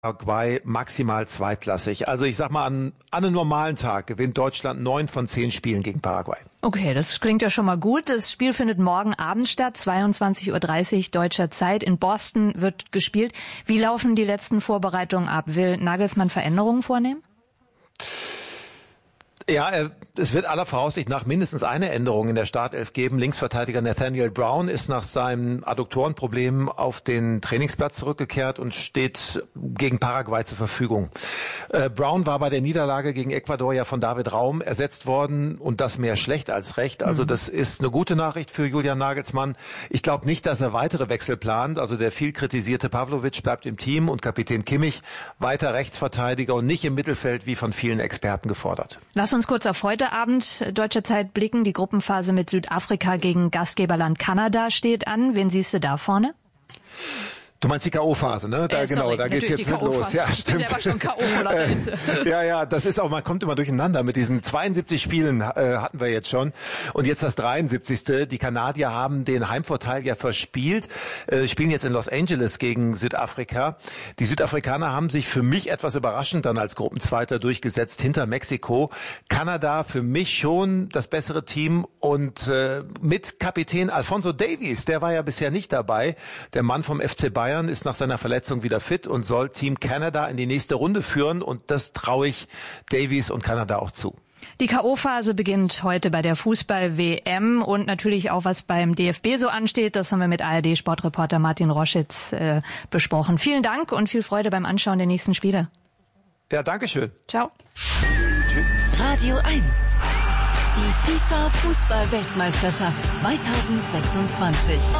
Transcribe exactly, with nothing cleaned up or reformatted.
Paraguay maximal zweitklassig. Also ich sag mal, an, an einem normalen Tag gewinnt Deutschland neun von zehn Spielen gegen Paraguay. Okay, das klingt ja schon mal gut. Das Spiel findet morgen Abend statt, zweiundzwanzig Uhr dreißig deutscher Zeit. In Boston wird gespielt. Wie laufen die letzten Vorbereitungen ab? Will Nagelsmann Veränderungen vornehmen? Ja, es wird aller Voraussicht nach mindestens eine Änderung in der Startelf geben. Linksverteidiger Nathaniel Brown ist nach seinem Adduktorenproblem auf den Trainingsplatz zurückgekehrt und steht gegen Paraguay zur Verfügung. Brown war bei der Niederlage gegen Ecuador ja von David Raum ersetzt worden und das mehr schlecht als recht. Also das ist eine gute Nachricht für Julian Nagelsmann. Ich glaube nicht, dass er weitere Wechsel plant. Also der viel kritisierte Pavlovic bleibt im Team und Kapitän Kimmich weiter Rechtsverteidiger und nicht im Mittelfeld wie von vielen Experten gefordert. Lass uns kurz auf heute Abend deutscher Zeit blicken. Die Gruppenphase mit Südafrika gegen Gastgeberland Kanada steht an. Wen siehst du da vorne? Du meinst die K O-Phase, ne? Da, äh, sorry, genau, da geht's jetzt mit los. Ja, stimmt. Ich bin schon K O vor lauter Hitze. Ja, ja, das ist auch, man kommt immer durcheinander. Mit diesen zweiundsiebzig Spielen äh, hatten wir jetzt schon. Und jetzt das dreiundsiebzigste Die Kanadier haben den Heimvorteil ja verspielt, äh, spielen jetzt in Los Angeles gegen Südafrika. Die Südafrikaner haben sich für mich etwas überraschend dann als Gruppenzweiter durchgesetzt hinter Mexiko. Kanada für mich schon das bessere Team und äh, mit Kapitän Alphonso Davies, der war ja bisher nicht dabei. Der Mann vom F C Bayern ist nach seiner Verletzung wieder fit und soll Team Canada in die nächste Runde führen und das traue ich Davies und Kanada auch zu. Die K O-Phase beginnt heute bei der Fußball-W M und natürlich auch, was beim D F B so ansteht. Das haben wir mit A R D-Sportreporter Martin Roschitz äh, besprochen. Vielen Dank und viel Freude beim Anschauen der nächsten Spiele. Ja, danke schön. Ciao. Tschüss. Radio eins. Die FIFA-Fußball-Weltmeisterschaft zweitausendsechsundzwanzig.